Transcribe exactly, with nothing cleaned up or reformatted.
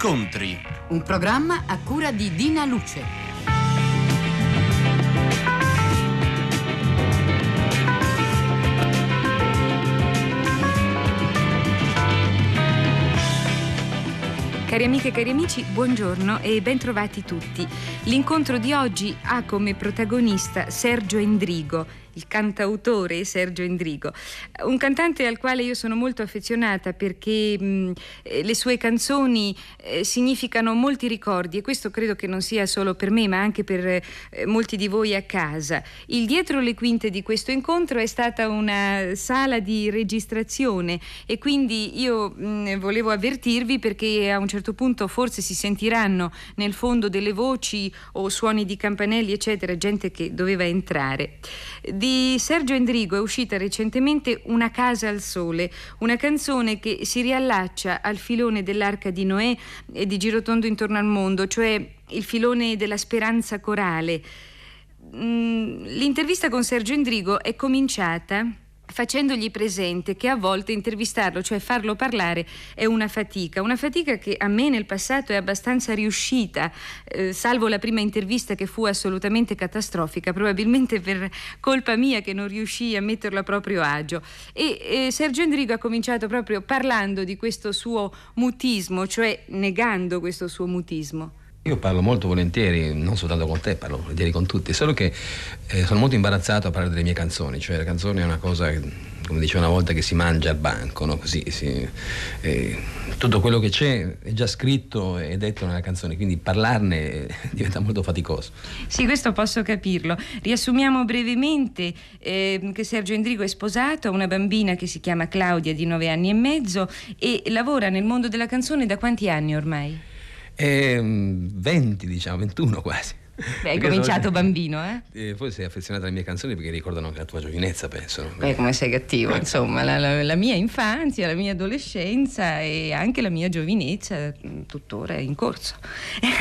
Incontri. Un programma a cura di Dina Luce. Cari amiche e cari amici, buongiorno e ben trovati tutti. L'incontro di oggi ha come protagonista Sergio Endrigo, il cantautore Sergio Endrigo, un cantante al quale io sono molto affezionata perché mh, le sue canzoni eh, significano molti ricordi, e questo credo che non sia solo per me ma anche per eh, molti di voi a casa. Il dietro le quinte di questo incontro è stata una sala di registrazione e quindi io mh, volevo avvertirvi, perché a un certo punto forse si sentiranno nel fondo delle voci o suoni di campanelli eccetera, gente che doveva entrare. Di Sergio Endrigo è uscita recentemente Una casa al sole, una canzone che si riallaccia al filone dell'Arca di Noè e di Girotondo intorno al mondo, cioè il filone della speranza corale. L'intervista con Sergio Endrigo è cominciata facendogli presente che a volte intervistarlo, cioè farlo parlare, è una fatica, una fatica che a me nel passato è abbastanza riuscita, eh, salvo la prima intervista che fu assolutamente catastrofica, probabilmente per colpa mia che non riuscii a metterlo a proprio agio. E eh, Sergio Endrigo ha cominciato proprio parlando di questo suo mutismo, cioè negando questo suo mutismo. Io parlo molto volentieri, non soltanto con te, parlo volentieri con tutti, solo che eh, sono molto imbarazzato a parlare delle mie canzoni, cioè la canzone è una cosa, come dicevo una volta, che si mangia al banco, no? Così, si, eh, tutto quello che c'è è già scritto e detto nella canzone, quindi parlarne diventa molto faticoso. Sì, questo posso capirlo. Riassumiamo brevemente eh, che Sergio Endrigo è sposato, ha una bambina che si chiama Claudia di nove anni e mezzo e lavora nel mondo della canzone da quanti anni ormai? Eh, venti, diciamo, ventuno quasi. Beh, hai cominciato bambino, eh? eh? Poi sei affezionata alle mie canzoni perché ricordano anche la tua giovinezza, penso. No? Beh, come sei cattivo, insomma, la, la, la mia infanzia, la mia adolescenza e anche la mia giovinezza tuttora è in corso.